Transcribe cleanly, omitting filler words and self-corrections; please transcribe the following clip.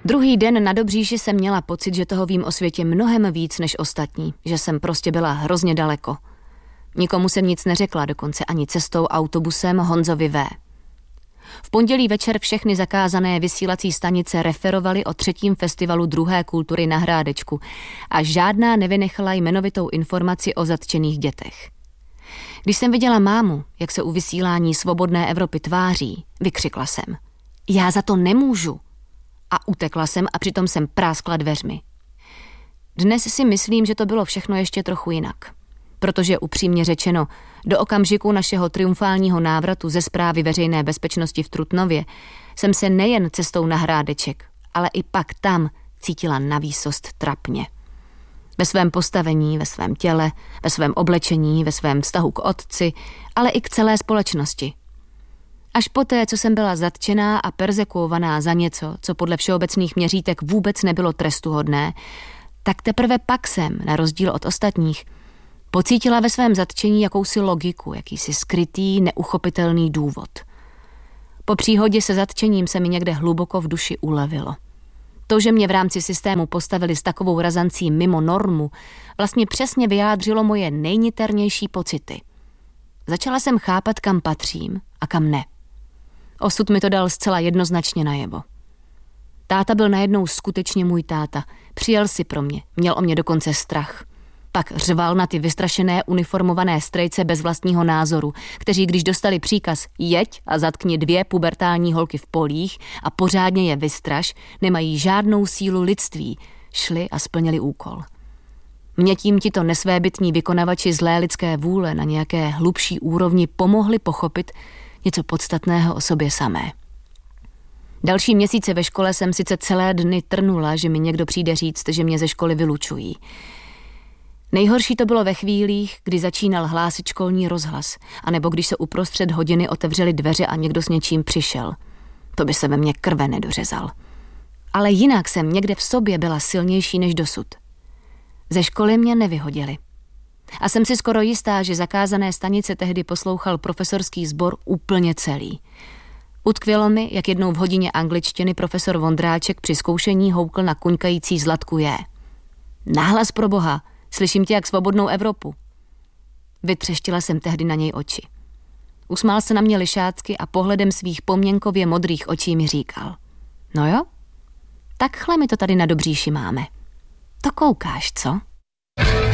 Druhý den na Dobříši jsem měla pocit, že toho vím o světě mnohem víc než ostatní, že jsem prostě byla hrozně daleko. Nikomu jsem nic neřekla, dokonce ani cestou autobusem Honzovi V. V pondělí večer všechny zakázané vysílací stanice referovaly o 3. festivalu druhé kultury na Hrádečku a žádná nevynechala jmenovitou informaci o zatčených dětech. Když jsem viděla mámu, jak se u vysílání Svobodné Evropy tváří, vykřikla jsem: já za to nemůžu! A utekla jsem a přitom jsem práskla dveřmi. Dnes si myslím, že to bylo všechno ještě trochu jinak. Protože upřímně řečeno, do okamžiku našeho triumfálního návratu ze Správy veřejné bezpečnosti v Trutnově jsem se nejen cestou na Hrádeček, ale i pak tam cítila navýsost trapně. Ve svém postavení, ve svém těle, ve svém oblečení, ve svém vztahu k otci, ale i k celé společnosti. Až poté, co jsem byla zatčená a perzekuovaná za něco, co podle všeobecných měřítek vůbec nebylo trestuhodné, tak teprve pak jsem, na rozdíl od ostatních, pocítila ve svém zatčení jakousi logiku, jakýsi skrytý, neuchopitelný důvod. Po příhodě se zatčením se mi někde hluboko v duši ulevilo. To, že mě v rámci systému postavili s takovou razancí mimo normu, vlastně přesně vyjádřilo moje nejniternější pocity. Začala jsem chápat, kam patřím a kam ne. Osud mi to dal zcela jednoznačně najevo. Táta byl najednou skutečně můj táta. Přijel si pro mě, měl o mě dokonce strach. Pak řval na ty vystrašené uniformované strejce bez vlastního názoru, kteří když dostali příkaz jeď a zatkni 2 pubertální holky v polích a pořádně je vystraš, nemají žádnou sílu lidství, šli a splnili úkol. Mně tím tito nesvébytní vykonavači zlé lidské vůle na nějaké hlubší úrovni pomohli pochopit něco podstatného o sobě samé. Další měsíce ve škole jsem sice celé dny trnula, že mi někdo přijde říct, že mě ze školy vylučují. Nejhorší to bylo ve chvílích, kdy začínal hlásit školní rozhlas, anebo když se uprostřed hodiny otevřely dveře a někdo s něčím přišel. To by se ve mně krve nedořezal. Ale jinak jsem někde v sobě byla silnější než dosud. Ze školy mě nevyhodili. A jsem si skoro jistá, že zakázané stanice tehdy poslouchal profesorský sbor úplně celý. Utkvělo mi, jak jednou v hodině angličtiny profesor Vondráček při zkoušení houkl na kuňkající Zlatku J. Nahlas pro Boha, slyším tě jak Svobodnou Evropu. Vytřeštila jsem tehdy na něj oči. Usmál se na mě lišácky a pohledem svých poměnkově modrých očí mi říkal: no jo, takhle my to tady na Dobříši máme. To koukáš, co?